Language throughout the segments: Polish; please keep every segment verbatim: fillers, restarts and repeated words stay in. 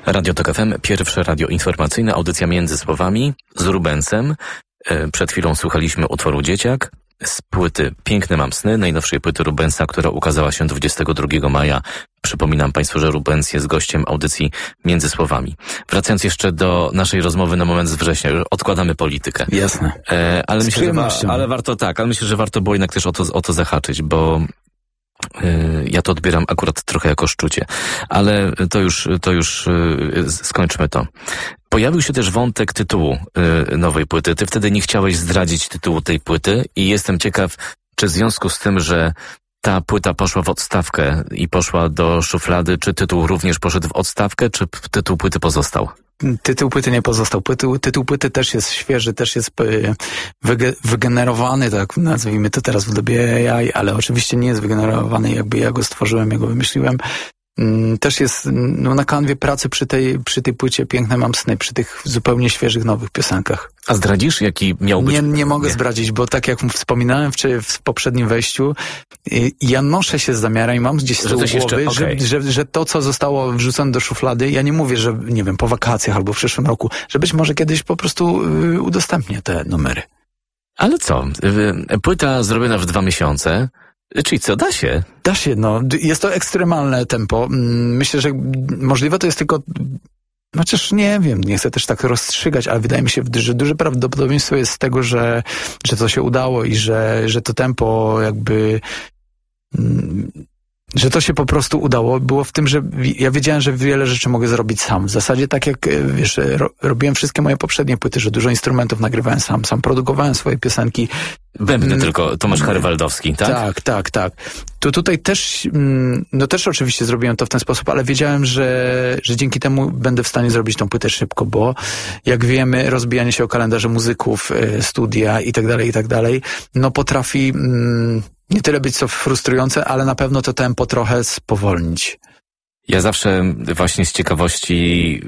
Radio Tok F M, pierwsze radio informacyjne, audycja Między Słowami z Rubensem. Przed chwilą słuchaliśmy utworu Dzieciak z płyty Piękne mam sny, najnowszej płyty Rubensa, która ukazała się dwudziestego drugiego maja. Przypominam Państwu, że Rubens jest gościem audycji Między Słowami. Wracając jeszcze do naszej rozmowy na moment z września, odkładamy politykę. Jasne. E, ale myślę, że wa- ale warto tak, ale myślę, że warto było jednak też o to, o to zahaczyć, bo ja to odbieram akurat trochę jako szczucie, ale to już, to już skończmy to. Pojawił się też wątek tytułu nowej płyty. Ty wtedy nie chciałeś zdradzić tytułu tej płyty i jestem ciekaw, czy w związku z tym, że ta płyta poszła w odstawkę i poszła do szuflady, czy tytuł również poszedł w odstawkę, czy tytuł płyty pozostał? Tytuł płyty nie pozostał. Tytuł, tytuł płyty też jest świeży, też jest wyge, wygenerowany, tak nazwijmy to teraz w dobie A I, ale oczywiście nie jest wygenerowany, jakby ja go stworzyłem, ja go wymyśliłem. Też jest no, na kanwie pracy przy tej, przy tej płycie Piękne mam sny, przy tych zupełnie świeżych, nowych piosenkach. A zdradzisz, jaki miał być? Nie, nie mogę nie. zdradzić, bo tak jak wspominałem w, w poprzednim wejściu, ja noszę się z zamiarem i mam gdzieś z tyłu głowy, jeszcze, okay. że, że, że to, co zostało wrzucone do szuflady, ja nie mówię, że nie wiem, po wakacjach albo w przyszłym roku, że być może kiedyś po prostu y, udostępnię te numery. Ale co? Płyta zrobiona w dwa miesiące. Czyli co, da się? Da się, no. Jest to ekstremalne tempo. Myślę, że możliwe to jest tylko... Chociaż nie wiem, nie chcę też tak rozstrzygać, ale wydaje mi się, że duże prawdopodobieństwo jest tego, że, że to się udało i że, że to tempo jakby... Że to się po prostu udało, było w tym, że ja wiedziałem, że wiele rzeczy mogę zrobić sam. W zasadzie tak jak, wiesz, ro, robiłem wszystkie moje poprzednie płyty, że dużo instrumentów nagrywałem sam, sam produkowałem swoje piosenki. Bębny hmm. tylko Tomasz Harywaldowski, tak? Tak, tak, tak. To tutaj też, no też oczywiście zrobiłem to w ten sposób, ale wiedziałem, że, że dzięki temu będę w stanie zrobić tą płytę szybko, bo jak wiemy, rozbijanie się o kalendarze muzyków, studia i tak dalej, i tak dalej, no potrafi... Mm, nie tyle być co frustrujące, ale na pewno to tempo trochę spowolnić. Ja zawsze właśnie z ciekawości,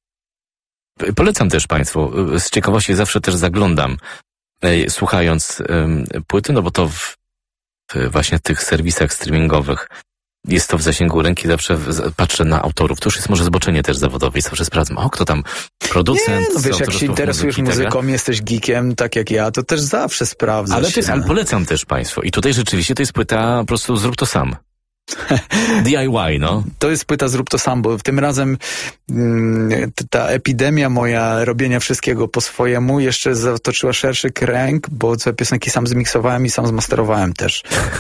polecam też Państwu, z ciekawości zawsze też zaglądam, słuchając płyty, no bo to w, w właśnie tych serwisach streamingowych jest to w zasięgu ręki, zawsze patrzę na autorów. To już jest może zboczenie też zawodowe i zawsze sprawdzam, o, kto tam producent. Nie, no wiesz, jak się interesujesz muzyki, muzyką, tak? Jesteś geekiem, tak jak ja, to też zawsze sprawdzasz. Ale, to jest, ale polecam też Państwu. I tutaj rzeczywiście to jest płyta, po prostu zrób to sam. D I Y, no. To jest płyta zrób to sam, bo tym razem mm, ta epidemia moja robienia wszystkiego po swojemu jeszcze zatoczyła szerszy kręg, bo te piosenki sam zmiksowałem i sam zmasterowałem też.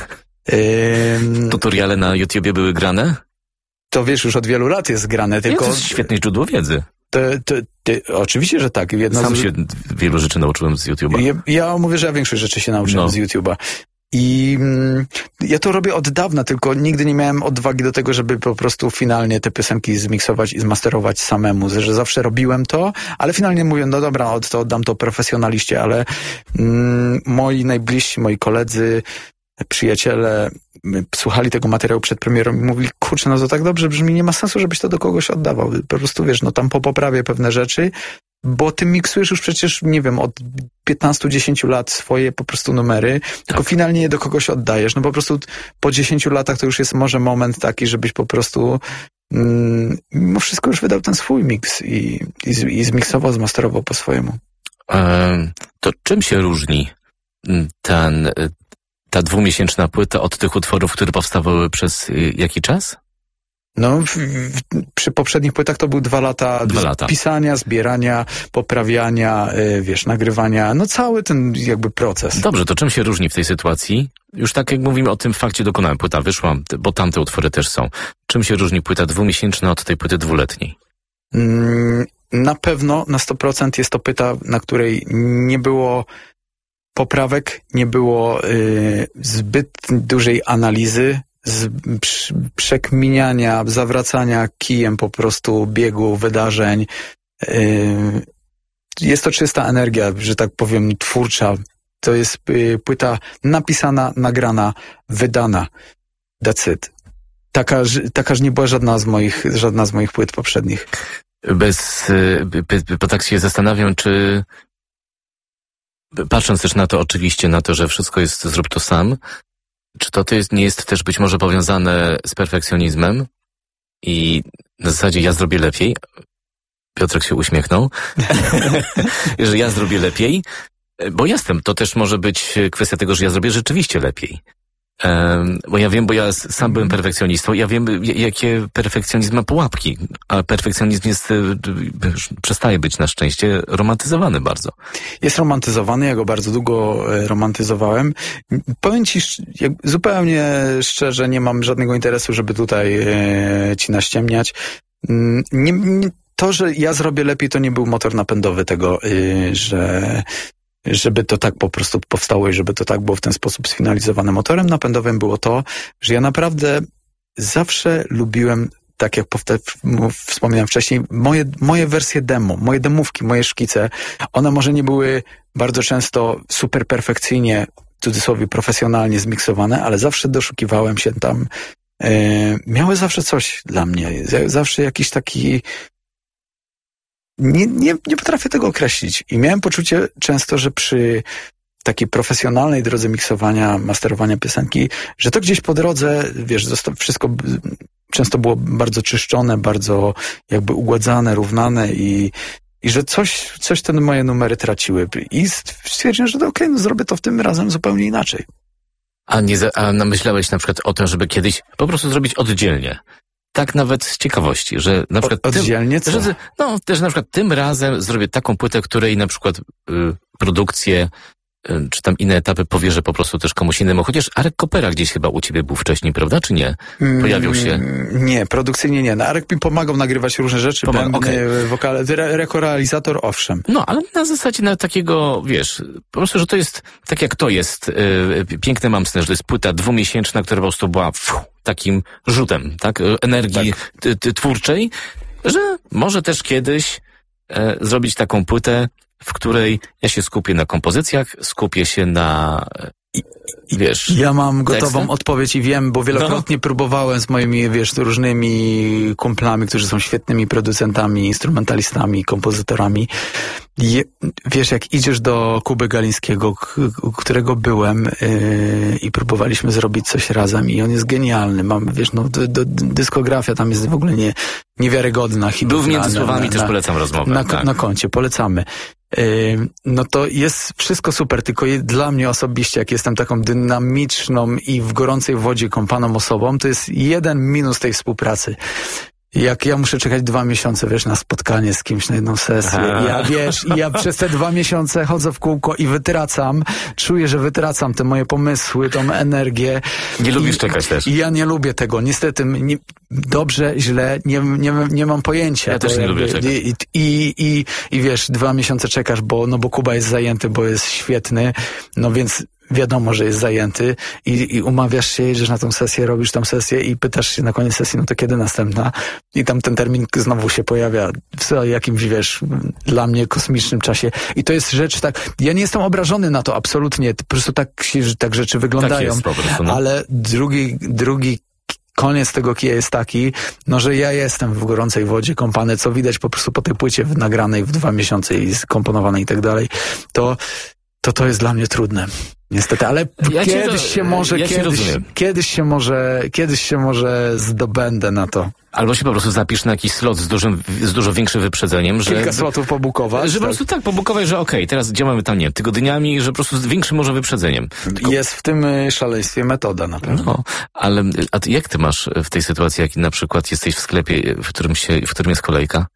Ym... Tutoriale na YouTubie były grane? To wiesz, już od wielu lat jest grane, tylko... Ja, to jest świetne źródło wiedzy. To, to, to, oczywiście, że tak. Jedna Sam z... się wielu rzeczy nauczyłem z YouTube'a. Ja, ja mówię, że ja większość rzeczy się nauczyłem no. z YouTube'a. I mm, ja to robię od dawna, tylko nigdy nie miałem odwagi do tego, żeby po prostu finalnie te piosenki zmiksować i zmasterować samemu, że zawsze robiłem to, ale finalnie mówię, no dobra, od, to oddam to profesjonaliście, ale mm, moi najbliżsi, moi koledzy, przyjaciele słuchali tego materiału przed premierą i mówili, kurczę, no to tak dobrze brzmi, nie ma sensu, żebyś to do kogoś oddawał. Po prostu, wiesz, no tam popoprawię pewne rzeczy, bo ty miksujesz już przecież, nie wiem, od piętnastu do dziesięciu lat swoje po prostu numery, tylko tak. finalnie je do kogoś oddajesz. No po prostu po dziesięciu latach to już jest może moment taki, żebyś po prostu mm, mimo wszystko już wydał ten swój miks i, i, i zmiksował, zmasterował po swojemu. Ehm, to czym się różni ten... ta dwumiesięczna płyta od tych utworów, które powstawały przez jaki czas? No, w, w, przy poprzednich płytach to były dwa lata, dwa lata pisania, zbierania, poprawiania, yy, wiesz, nagrywania, no cały ten jakby proces. Dobrze, to czym się różni w tej sytuacji? Już tak jak mówimy o tym fakcie dokonałem, płyta wyszła, bo tamte utwory też są. Czym się różni płyta dwumiesięczna od tej płyty dwuletniej? Mm, na pewno, na sto procent jest to płyta, na której nie było poprawek, nie było y, zbyt dużej analizy, z, przy, przekminiania, zawracania kijem po prostu biegu wydarzeń. Y, jest to czysta energia, że tak powiem, twórcza. To jest y, płyta napisana, nagrana, wydana. That's it. Taka, takaż nie była żadna z moich, żadna z moich płyt poprzednich. Bez, bo tak się zastanawiam, czy patrząc też na to, oczywiście na to, że wszystko jest zrób to sam, czy to, to jest, nie jest też być może powiązane z perfekcjonizmem i na zasadzie ja zrobię lepiej, Piotrek się uśmiechnął, że ja zrobię lepiej, bo jestem. To też może być kwestia tego, że ja zrobię rzeczywiście lepiej. Um, bo ja wiem, bo ja sam byłem perfekcjonistą, ja wiem, jakie perfekcjonizm ma pułapki, a perfekcjonizm jest, przestaje być na szczęście romantyzowany bardzo. Jest romantyzowany, ja go bardzo długo romantyzowałem. Powiem ci jak, zupełnie szczerze, nie mam żadnego interesu, żeby tutaj e, ci naściemniać. Nie, nie, to, że ja zrobię lepiej, to nie był motor napędowy tego, e, że żeby to tak po prostu powstało i żeby to tak było w ten sposób sfinalizowane. Motorem napędowym było to, że ja naprawdę zawsze lubiłem, tak jak wspomniałem wcześniej, moje, moje wersje demo, moje demówki, moje szkice, one może nie były bardzo często super perfekcyjnie, w cudzysłowie profesjonalnie zmiksowane, ale zawsze doszukiwałem się tam, e, miały zawsze coś dla mnie, zawsze jakiś taki Nie, nie, nie potrafię tego określić. I miałem poczucie często, że przy takiej profesjonalnej drodze miksowania, masterowania piosenki, że to gdzieś po drodze, wiesz, wszystko często było bardzo czyszczone, bardzo jakby ugładzane, równane i, i że coś, coś te moje numery traciły. I stwierdziłem, że to okej, okay, no zrobię to w tym razem zupełnie inaczej. A nie, a myślałeś na przykład o tym, żeby kiedyś po prostu zrobić oddzielnie? Tak nawet z ciekawości, że na przykład... O, oddzielnie tym, co? Że, no, też na przykład tym razem zrobię taką płytę, której na przykład y, produkcję y, czy tam inne etapy powierzę po prostu też komuś innemu. Chociaż Arek Kopera gdzieś chyba u ciebie był wcześniej, prawda, czy nie? Pojawił się? Mm, nie, produkcyjnie nie. No, Arek mi pomagał nagrywać różne rzeczy, Pomag- okay. wokale, re- rekorealizator owszem. No, ale na zasadzie na takiego, wiesz, po prostu, że to jest, tak jak to jest, y, piękne mam sny, że to jest płyta dwumiesięczna, która po prostu była fuh, takim rzutem, tak, energii tak. T- t- twórczej, że może też kiedyś e, zrobić taką płytę, w której ja się skupię na kompozycjach, skupię się na... I, i wiesz, ja mam gotową teksty? odpowiedź i wiem, bo wielokrotnie no. próbowałem z moimi, wiesz, różnymi kumplami, którzy są świetnymi producentami, instrumentalistami, kompozytorami. Je, wiesz, jak idziesz do Kuby Galińskiego, u którego byłem yy, i próbowaliśmy zrobić coś razem i on jest genialny. Mam, wiesz, no, do, do, dyskografia tam jest w ogóle nie, niewiarygodna. Był w Między Słowami, też polecam rozmowę. Na, tak. na koncie, polecamy. Yy, no to jest wszystko super, tylko je, dla mnie osobiście, jak jestem taką dynamiczną i w gorącej wodzie kąpaną osobą, to jest jeden minus tej współpracy. Jak ja muszę czekać dwa miesiące, wiesz, na spotkanie z kimś, na jedną sesję. I ja, wiesz, i ja przez te dwa miesiące chodzę w kółko i wytracam, czuję, że wytracam te moje pomysły, tą energię. Nie lubisz czekać też. I ja nie lubię tego. Niestety, nie, dobrze, źle, nie, nie, nie mam pojęcia. Ja też nie jakby, lubię czekać. I, i, i, I wiesz, dwa miesiące czekasz, bo, no bo Kuba jest zajęty, bo jest świetny, no więc wiadomo, że jest zajęty i, i umawiasz się, jedziesz na tą sesję, robisz tą sesję i pytasz się na koniec sesji, no to kiedy następna? I tam ten termin znowu się pojawia w jakimś, wiesz, dla mnie kosmicznym czasie. I to jest rzecz tak, ja nie jestem obrażony na to, absolutnie, po prostu tak się, tak rzeczy wyglądają. Tak jest, po prostu, no. Ale drugi, drugi koniec tego kija jest taki, no, że ja jestem w gorącej wodzie kąpany, co widać po prostu po tej płycie nagranej w dwa miesiące i skomponowanej i tak dalej, to to to jest dla mnie trudne. Niestety, ale ja kiedyś to, się może, ja kiedyś, się kiedyś się może, kiedyś się może zdobędę na to. Albo się po prostu zapisz na jakiś slot z dużym, z dużo większym wyprzedzeniem, że... Kilka slotów pobukować. Że tak. Po prostu tak, pobukować, że okej, okay, teraz działamy tam, nie tygodniami, że po prostu z większym może wyprzedzeniem. Tylko... Jest w tym szaleństwie metoda na pewno. No, ale a ty, jak ty masz w tej sytuacji, jak na przykład jesteś w sklepie, w którym się, w którym jest kolejka?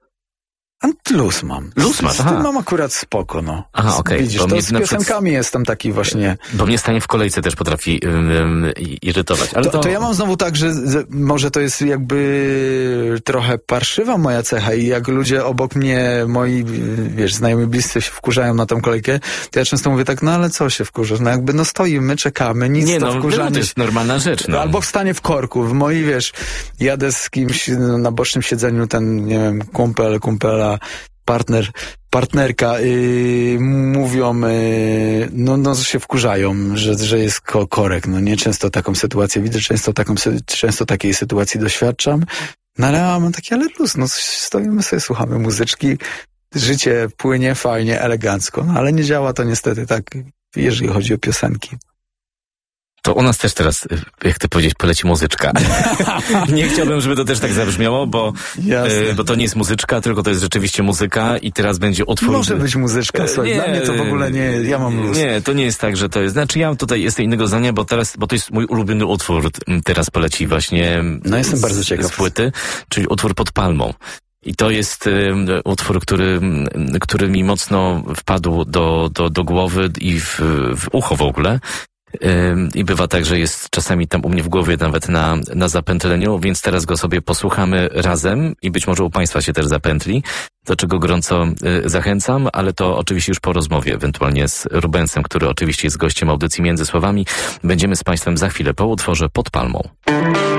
Luz mam. Luz masz, Z tym mam akurat spoko, no. Aha, okej. Okay. Widzisz, to z piosenkami przykład... jestem taki właśnie... Bo mnie stanie w kolejce też potrafi um, irytować. Ale to, to... to ja mam znowu tak, że, że może to jest jakby trochę parszywa moja cecha i jak ludzie obok mnie, moi, wiesz, znajomi bliscy się wkurzają na tą kolejkę, to ja często mówię tak, no ale co się wkurzasz? No jakby no stoimy, czekamy, nic Nie, to no, wkurzanie. to jest normalna rzecz, no. Albo wstanie w korku. W mojej, wiesz, jadę z kimś na bocznym siedzeniu, ten, nie wiem, kumpel, kumpela, partner, partnerka yy, mówią, yy, no, no się wkurzają, że, że jest ko- korek. No nie często taką sytuację widzę, często taką, często takiej sytuacji doświadczam. No ale ja mam takie, ale luz, no stoimy sobie, słuchamy muzyczki, życie płynie fajnie, elegancko, no ale nie działa to niestety tak, jeżeli chodzi o piosenki. To u nas też teraz, jak ty powiedzieć, poleci muzyczka. Nie chciałbym, żeby to też tak zabrzmiało, bo, e, bo to nie jest muzyczka, tylko to jest rzeczywiście muzyka i teraz będzie utwór... Może być muzyczka, słuchaj, dla mnie to w ogóle nie, ja mam luz. Nie, to nie jest tak, że to jest... Znaczy ja tutaj jestem innego zdania, bo teraz, bo to jest mój ulubiony utwór, teraz poleci właśnie no, jestem z, bardzo ciekaw. z płyty, czyli utwór Pod palmą. I to jest y, utwór, który, który mi mocno wpadł do, do, do głowy i w, w ucho w ogóle. I bywa tak, że jest czasami tam u mnie w głowie nawet na, na zapętleniu, więc teraz go sobie posłuchamy razem i być może u Państwa się też zapętli, do czego gorąco y, zachęcam, ale to oczywiście już po rozmowie, ewentualnie z Rubensem, który oczywiście jest gościem audycji Między Słowami. Będziemy z Państwem za chwilę po utworze Pod palmą.